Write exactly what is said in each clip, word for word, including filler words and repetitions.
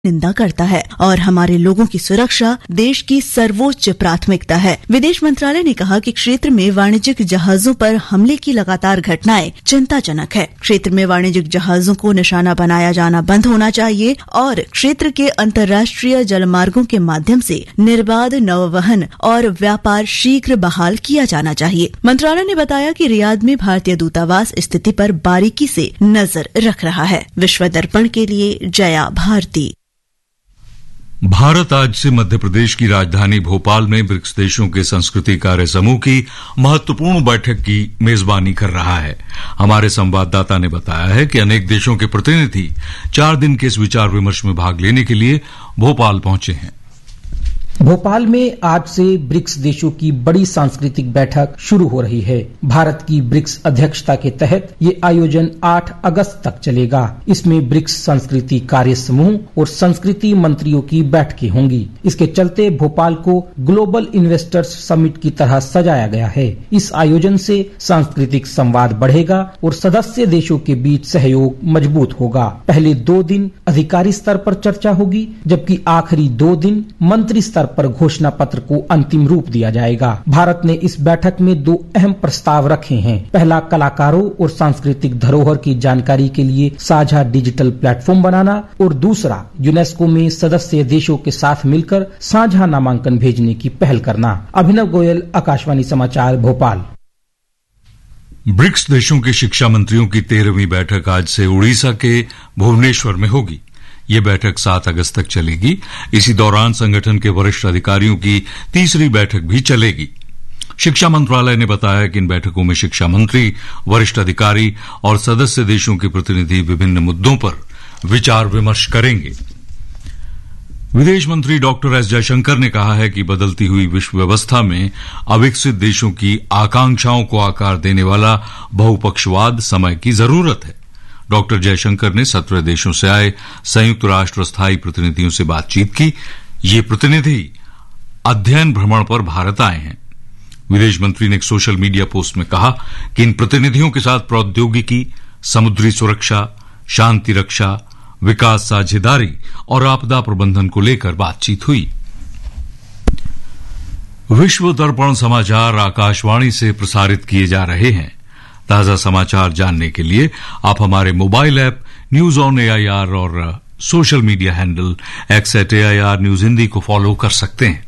निंदा करता है और हमारे लोगों की सुरक्षा देश की सर्वोच्च प्राथमिकता है। विदेश मंत्रालय ने कहा कि क्षेत्र में वाणिज्यिक जहाजों पर हमले की लगातार घटनाएं चिंताजनक है। क्षेत्र में वाणिज्यिक जहाजों को निशाना बनाया जाना बंद होना चाहिए और क्षेत्र के अंतर्राष्ट्रीय जलमार्गों के माध्यम से निर्बाध नौवहन और व्यापार शीघ्र बहाल किया जाना चाहिए। मंत्रालय ने बताया कि रियाद में भारतीय दूतावास स्थिति पर बारीकी से नजर रख रहा है। विश्व दर्पण के लिए जया भारती। भारत आज से मध्य प्रदेश की राजधानी भोपाल में ब्रिक्स देशों के संस्कृति कार्य समूह की महत्वपूर्ण बैठक की मेजबानी कर रहा है। हमारे संवाददाता ने बताया है कि अनेक देशों के प्रतिनिधि चार दिन के इस विचार विमर्श में भाग लेने के लिए भोपाल पहुंचे हैं। भोपाल में आज से ब्रिक्स देशों की बड़ी सांस्कृतिक बैठक शुरू हो रही है। भारत की ब्रिक्स अध्यक्षता के तहत ये आयोजन आठ अगस्त तक चलेगा। इसमें ब्रिक्स संस्कृति कार्य समूह और संस्कृति मंत्रियों की बैठकें होंगी। इसके चलते भोपाल को ग्लोबल इन्वेस्टर्स समिट की तरह सजाया गया है। इस आयोजन से सांस्कृतिक संवाद बढ़ेगा और सदस्य देशों के बीच सहयोग मजबूत होगा। पहले दो दिन अधिकारी स्तर पर चर्चा होगी, जबकि आखिरी दो दिन मंत्री स्तर पर घोषणा पत्र को अंतिम रूप दिया जाएगा। भारत ने इस बैठक में दो अहम प्रस्ताव रखे हैं। पहला, कलाकारों और सांस्कृतिक धरोहर की जानकारी के लिए साझा डिजिटल प्लेटफॉर्म बनाना और दूसरा, यूनेस्को में सदस्य देशों के साथ मिलकर साझा नामांकन भेजने की पहल करना। अभिनव गोयल, आकाशवाणी समाचार, भोपाल। ब्रिक्स देशों के शिक्षा मंत्रियों की तेरहवीं बैठक आज से उड़ीसा के भुवनेश्वर में होगी। ये बैठक सात अगस्त तक चलेगी। इसी दौरान संगठन के वरिष्ठ अधिकारियों की तीसरी बैठक भी चलेगी। शिक्षा मंत्रालय ने बताया कि इन बैठकों में शिक्षा मंत्री, वरिष्ठ अधिकारी और सदस्य देशों के प्रतिनिधि विभिन्न मुद्दों पर विचार विमर्श करेंगे। विदेश मंत्री डॉक्टर एस जयशंकर ने कहा है कि बदलती हुई विश्व व्यवस्था में अविकसित देशों की आकांक्षाओं को आकार देने वाला बहुपक्षवाद समय की जरूरत है। डॉक्टर जयशंकर ने सत्रह देशों से आए संयुक्त राष्ट्र स्थायी प्रतिनिधियों से बातचीत की। ये प्रतिनिधि अध्ययन भ्रमण पर भारत आए हैं। विदेश मंत्री ने एक सोशल मीडिया पोस्ट में कहा कि इन प्रतिनिधियों के साथ प्रौद्योगिकी, समुद्री सुरक्षा, शांति रक्षा, विकास साझेदारी और आपदा प्रबंधन को लेकर बातचीत हुई। विश्व दर्पण समाचार आकाशवाणी से प्रसारित किए जा रहे हैं। ताजा समाचार जानने के लिए आप हमारे mobile app news on AIR और social media handle x eight AIR news Hindi को फॉलो कर सकते हैं।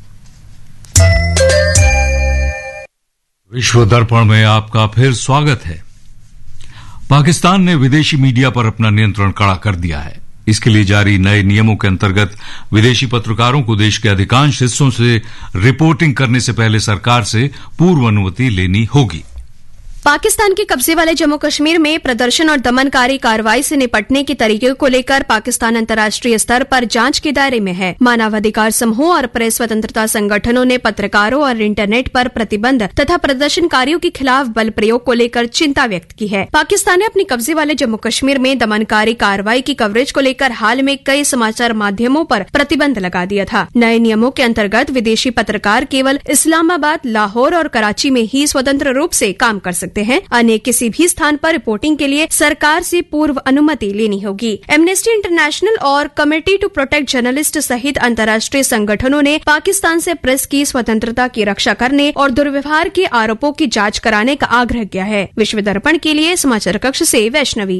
विश्व दर्पण में आपका फिर स्वागत है। पाकिस्तान ने विदेशी मीडिया पर अपना नियंत्रण कड़ा कर दिया है। इसके लिए जारी नए नियमों के अंतर्गत विदेशी पत्रकारों को देश के अधिकांश हिस्सों से रिपोर्टिंग करने से पहले सरकार से पूर्व अनुमति लेनी होगी। पाकिस्तान के कब्जे वाले जम्मू कश्मीर में प्रदर्शन और दमनकारी कार्रवाई से निपटने के तरीके को लेकर पाकिस्तान अंतर्राष्ट्रीय स्तर पर जांच के दायरे में है। मानवाधिकार समूह और प्रेस स्वतंत्रता संगठनों ने पत्रकारों और इंटरनेट पर प्रतिबंध तथा प्रदर्शनकारियों के खिलाफ बल प्रयोग को लेकर चिंता व्यक्त की है। पाकिस्तान ने अपने कब्जे वाले जम्मू कश्मीर में दमनकारी कार्रवाई की कवरेज को लेकर हाल में कई समाचार माध्यमों पर प्रतिबंध लगा दिया था। नए नियमों के अंतर्गत विदेशी पत्रकार केवल इस्लामाबाद, लाहौर और कराची में ही स्वतंत्र रूप से काम कर सकते हैं। अन्य किसी भी स्थान पर रिपोर्टिंग के लिए सरकार से पूर्व अनुमति लेनी होगी। एमनेस्टी इंटरनेशनल और कमेटी टू प्रोटेक्ट जर्नलिस्ट सहित अंतर्राष्ट्रीय संगठनों ने पाकिस्तान से प्रेस की स्वतंत्रता की रक्षा करने और दुर्व्यवहार के आरोपों की जांच कराने का आग्रह किया है। विश्व दर्पण के लिए समाचार कक्ष से वैष्णवी।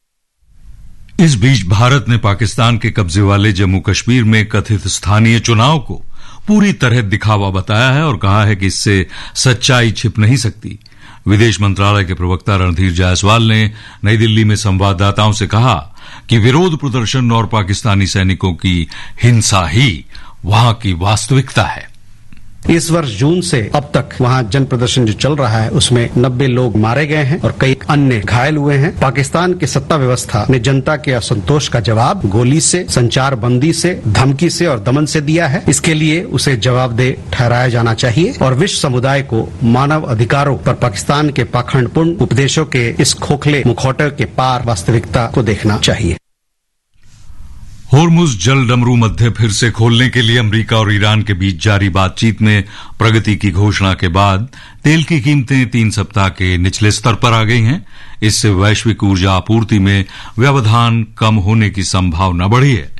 इस बीच भारत ने पाकिस्तान के कब्जे वाले जम्मू कश्मीर में कथित स्थानीय चुनाव को पूरी तरह दिखावा बताया है और कहा है कि इससे सच्चाई छिप नहीं सकती। विदेश मंत्रालय के प्रवक्ता रणधीर जायसवाल ने नई दिल्ली में संवाददाताओं से कहा कि विरोध प्रदर्शन और पाकिस्तानी सैनिकों की हिंसा ही वहां की वास्तविकता है। इस वर्ष जून से अब तक वहां जन प्रदर्शन जो चल रहा है उसमें नब्बे लोग मारे गए हैं और कई अन्य घायल हुए हैं। पाकिस्तान की सत्ता व्यवस्था ने जनता के असंतोष का जवाब गोली से, संचार बंदी से, धमकी से और दमन से दिया है। इसके लिए उसे जवाबदेह ठहराया जाना चाहिए और विश्व समुदाय को मानव अधिकारों पर पाकिस्तान के पाखंडपूर्ण उपदेशों के इस खोखले मुखौटे के पार वास्तविकता को देखना चाहिए। होर्मुज जल डमरू मध्य फिर से खोलने के लिए अमेरिका और ईरान के बीच जारी बातचीत में प्रगति की घोषणा के बाद तेल की कीमतें तीन सप्ताह के निचले स्तर पर आ गई हैं। इससे वैश्विक ऊर्जा आपूर्ति में व्यवधान कम होने की संभावना बढ़ी है।